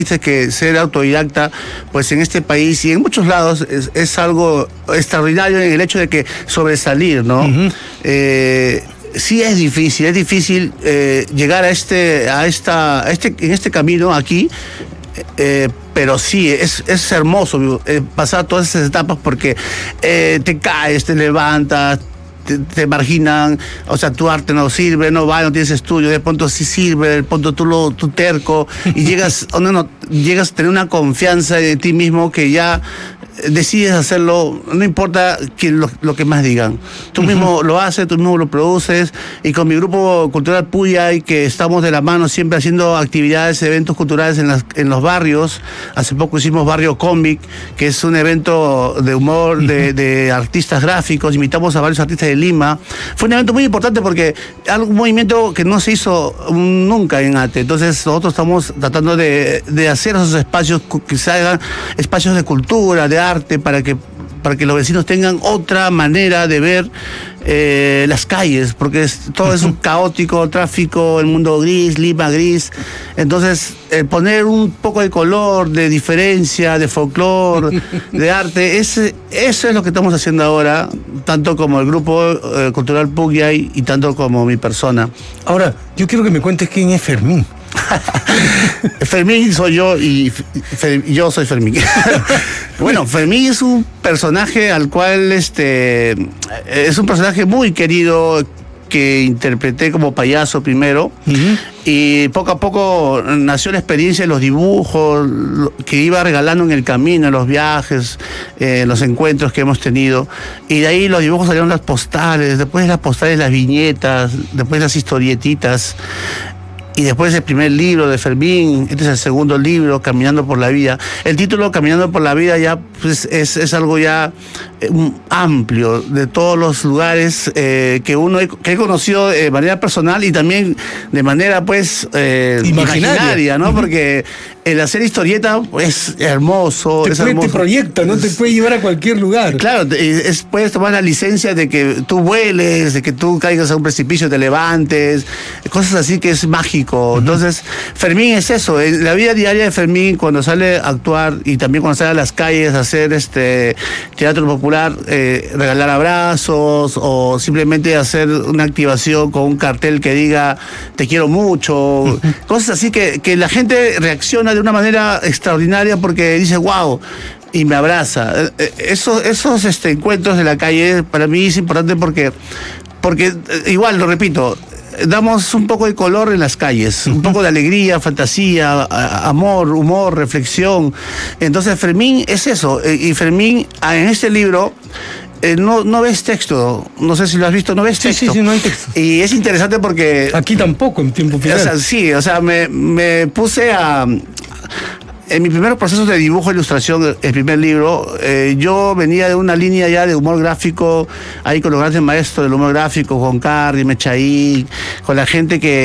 Dice que ser autodidacta, pues en este país y en muchos lados es algo extraordinario en el hecho de que sobresalir, ¿no? Sí es difícil llegar en este camino aquí, pero sí, es hermoso pasar todas esas etapas porque te caes, te levantas, te marginan, o sea, tu arte no sirve, no va, no tienes estudio, de pronto sí sirve, de pronto tú terco, y llegas a tener una confianza en ti mismo que ya decides hacerlo, no importa lo que más digan. Tú mismo lo haces, tú mismo lo produces, y con mi grupo cultural Puyay, que estamos de la mano siempre haciendo actividades, eventos culturales en los barrios. Hace poco hicimos Barrio Cómic, que es un evento de humor de artistas gráficos, invitamos a varios artistas de Lima. Fue un evento muy importante porque es un movimiento que no se hizo nunca en ATE. Entonces nosotros estamos tratando de hacer esos espacios que se hagan espacios de cultura, de arte, para que los vecinos tengan otra manera de ver las calles, porque todo es un caótico, tráfico, el mundo gris, Lima gris. Entonces, poner un poco de color, de diferencia, de folclore, de arte, eso es lo que estamos haciendo ahora, tanto como el grupo cultural Puyay y tanto como mi persona. Ahora, yo quiero que me cuentes quién es Fermín. Fermín soy yo y yo soy Fermín. Bueno, Fermín es un personaje al cual es un personaje muy querido que interpreté como payaso primero, y poco a poco nació la experiencia de los dibujos que iba regalando en el camino, en los viajes, los encuentros que hemos tenido, y de ahí los dibujos salieron las postales, después de las postales las viñetas, después las historietitas. Y después el primer libro de Fermín, este es el segundo libro, Caminando por la Vida. El título, Caminando por la Vida, ya pues, es algo ya amplio, de todos los lugares que he conocido de manera personal y también de manera pues imaginaria, ¿no? Porque el hacer historieta es hermoso, es hermoso. Te proyecta, ¿no? Te puede llevar a cualquier lugar. Claro, puedes tomar la licencia de que tú vueles, de que tú caigas a un precipicio, te levantes, cosas así que es mágico. Entonces, Fermín es eso, la vida diaria de Fermín cuando sale a actuar y también cuando sale a las calles a hacer teatro popular, regalar abrazos o simplemente hacer una activación con un cartel que diga te quiero mucho, cosas así que la gente reacciona de una manera extraordinaria porque dice wow, y me abraza. Esos encuentros de la calle para mí es importante porque igual, lo repito, damos un poco de color en las calles, un poco de alegría, fantasía, amor, humor, reflexión. Entonces Fermín es eso, y Fermín en este libro no ves texto, no sé si lo has visto, no ves texto. Sí, no hay texto. Y es interesante porque... Aquí tampoco, en tiempo final. O sea, sí, o sea, me puse en mi primer proceso de dibujo e ilustración, el primer libro, yo venía de una línea ya de humor gráfico, ahí con los grandes maestros del humor gráfico, con Carri, Mechaí, con la gente que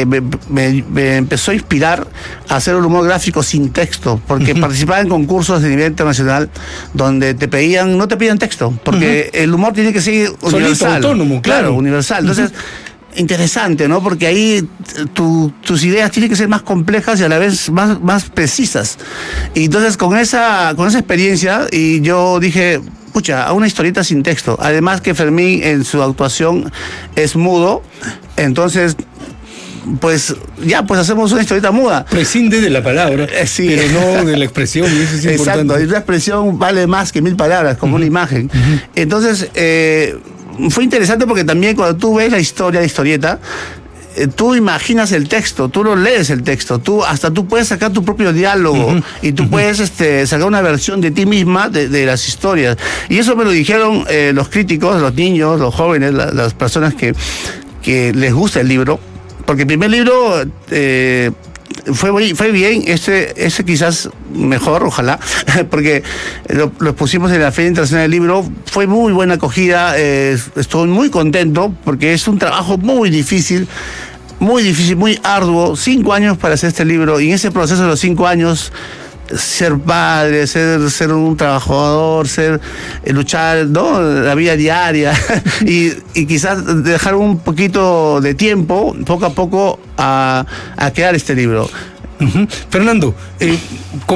me empezó a inspirar a hacer un humor gráfico sin texto, porque participaba en concursos de nivel internacional donde no te pedían texto, porque el humor tiene que ser universal. Solito, autónomo, claro. Universal. Entonces, interesante, ¿no? Porque ahí tus ideas tienen que ser más complejas y a la vez más precisas. Y entonces con esa experiencia, y yo dije, pucha, a una historieta sin texto. Además que Fermín en su actuación es mudo, entonces pues hacemos una historieta muda. Prescinde de la palabra, sí, pero no de la expresión, y eso es importante. Exacto, y una expresión vale más que 1000 palabras, como una imagen. Entonces, fue interesante porque también cuando tú ves la historieta, tú imaginas el texto, tú no lees el texto, tú puedes sacar tu propio diálogo y tú puedes sacar una versión de ti misma de las historias. Y eso me lo dijeron los críticos, los niños, los jóvenes, las personas que les gusta el libro, porque el primer libro fue bien, este quizás mejor, ojalá, porque lo pusimos en la Feria Internacional del Libro, fue muy buena acogida, estoy muy contento porque es un trabajo muy difícil, muy arduo, 5 años para hacer este libro, y en ese proceso de los 5 años ser padre, ser un trabajador, luchar, ¿no? La vida diaria y quizás dejar un poquito de tiempo, poco a poco, a crear este libro. Fernando,